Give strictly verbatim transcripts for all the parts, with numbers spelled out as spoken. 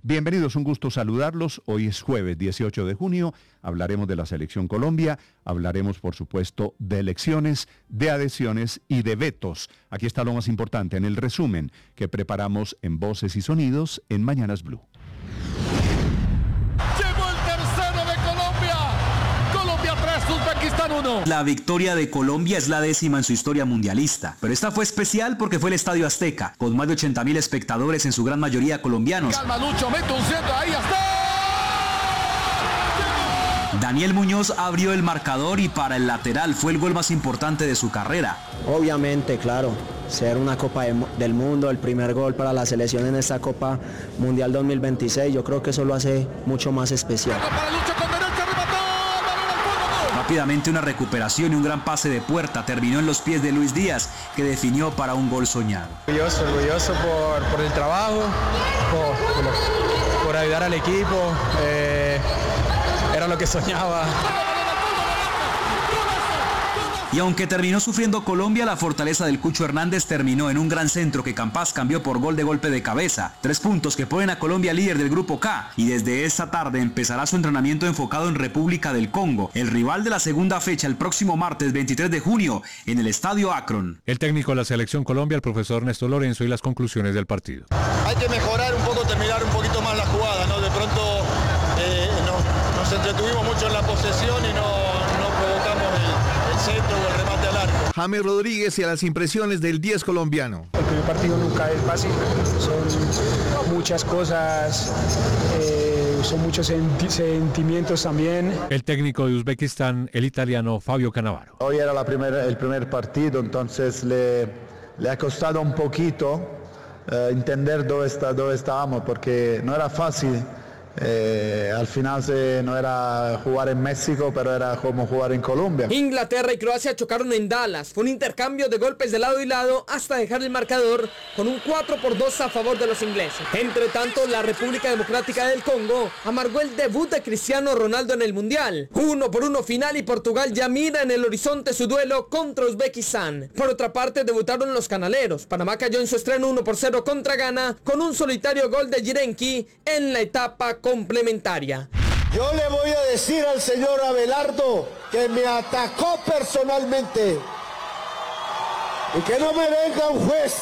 Bienvenidos, un gusto saludarlos. Hoy es jueves dieciocho de junio, hablaremos de la Selección Colombia, hablaremos por supuesto de elecciones, de adhesiones y de vetos. Aquí está lo más importante en el resumen que preparamos en Voces y Sonidos en Mañanas Blue. La victoria de Colombia es la décima en su historia mundialista, pero esta fue especial porque fue el Estadio Azteca, con más de ochenta mil espectadores, en su gran mayoría colombianos. Calma, Lucho, mete un centro, ahí está. Daniel Muñoz abrió el marcador y para el lateral fue el gol más importante de su carrera. Obviamente, claro, ser una Copa del Mundo, el primer gol para la selección en esta Copa Mundial dos mil veintiséis, yo creo que eso lo hace mucho más especial. Rápidamente una recuperación y un gran pase de puerta terminó en los pies de Luis Díaz, que definió para un gol soñado. Orgulloso, orgulloso por, por el trabajo, por, por, por ayudar al equipo, eh, era lo que soñaba. Y aunque terminó sufriendo Colombia, la fortaleza del Cucho Hernández terminó en un gran centro que Campas cambió por gol de golpe de cabeza. Tres puntos que ponen a Colombia líder del Grupo K, y desde esta tarde empezará su entrenamiento enfocado en República del Congo, el rival de la segunda fecha el próximo martes veintitrés de junio en el Estadio Akron. El técnico de la Selección Colombia, el profesor Néstor Lorenzo, y las conclusiones del partido. Hay que mejorar un poco, terminar un poquito más la jugada, ¿no? De pronto eh, nos, nos entretuvimos mucho en la posesión y no, no provocamos el, el centro o el remate al arco. James Rodríguez y a las impresiones del diez colombiano. El primer partido nunca es fácil, son muchas cosas, eh, son muchos senti- sentimientos también. El técnico de Uzbekistán, el italiano Fabio Cannavaro. Hoy era la primer, el primer partido, entonces le, le ha costado un poquito eh, entender dónde, está, dónde estábamos, porque no era fácil. Eh, al final se, no era jugar en México, pero era como jugar en Colombia. Inglaterra y Croacia chocaron en Dallas. Fue un intercambio de golpes de lado y lado hasta dejar el marcador con un cuatro por dos a favor de los ingleses. Entre tanto, la República Democrática del Congo amargó el debut de Cristiano Ronaldo en el Mundial. Uno por uno final, y Portugal ya mira en el horizonte su duelo contra Uzbekistán. Por otra parte, debutaron los canaleros. Panamá cayó en su estreno uno por cero contra Ghana con un solitario gol de Jirenki en la etapa complementaria. Yo le voy a decir al señor Abelardo que me atacó personalmente y que no me venga un juez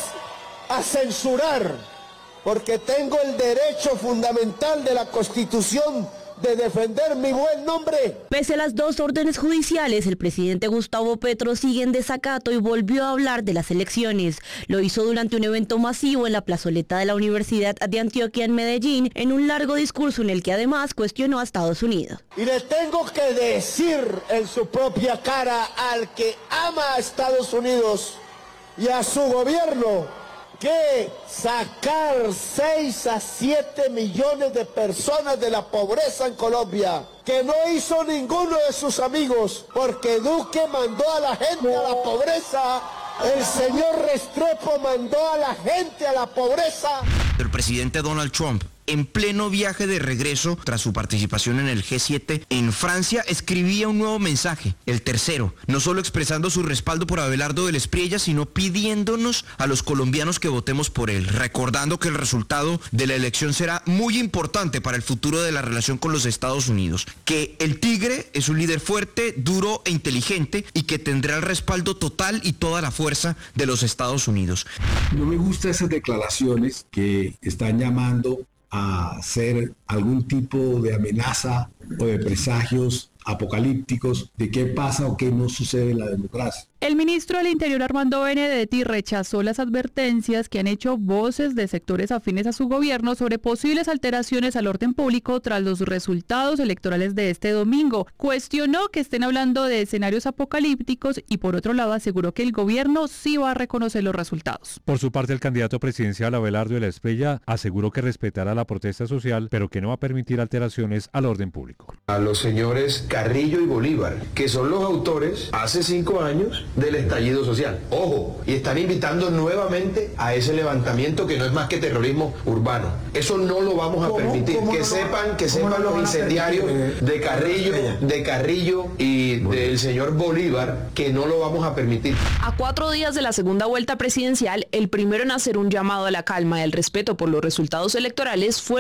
a censurar, porque tengo el derecho fundamental de la Constitución de defender mi buen nombre. Pese a las dos órdenes judiciales, el presidente Gustavo Petro sigue en desacato y volvió a hablar de las elecciones. Lo hizo durante un evento masivo en la plazoleta de la Universidad de Antioquia en Medellín, en un largo discurso en el que además cuestionó a Estados Unidos. Y le tengo que decir en su propia cara al que ama a Estados Unidos y a su gobierno que sacar seis a siete millones de personas de la pobreza en Colombia, que no hizo ninguno de sus amigos, porque Duque mandó a la gente a la pobreza, el señor Restrepo mandó a la gente a la pobreza. El presidente Donald Trump, en pleno viaje de regreso tras su participación en el G siete en Francia, escribía un nuevo mensaje, el tercero, no solo expresando su respaldo por Abelardo del Espriella, sino pidiéndonos a los colombianos que votemos por él, recordando que el resultado de la elección será muy importante para el futuro de la relación con los Estados Unidos, que el Tigre es un líder fuerte, duro e inteligente y que tendrá el respaldo total y toda la fuerza de los Estados Unidos. No me gustan esas declaraciones que están llamando a hacer algún tipo de amenaza o de presagios apocalípticos de qué pasa o qué no sucede en la democracia. El ministro del Interior, Armando Benedetti, rechazó las advertencias que han hecho voces de sectores afines a su gobierno sobre posibles alteraciones al orden público tras los resultados electorales de este domingo. Cuestionó que estén hablando de escenarios apocalípticos y, por otro lado, aseguró que el gobierno sí va a reconocer los resultados. Por su parte, el candidato presidencial Abelardo de la Espriella aseguró que respetará la protesta social, pero que no va a permitir alteraciones al orden público. A los señores Carrillo y Bolívar, que son los autores hace cinco años del estallido social. Ojo, y están invitando nuevamente a ese levantamiento que no es más que terrorismo urbano. Eso no lo vamos a permitir. Que no sepan, que sepan no los incendiarios de Carrillo, de Carrillo y del señor Bolívar, que no lo vamos a permitir. A cuatro días de la segunda vuelta presidencial, el primero en hacer un llamado a la calma y al respeto por los resultados electorales fue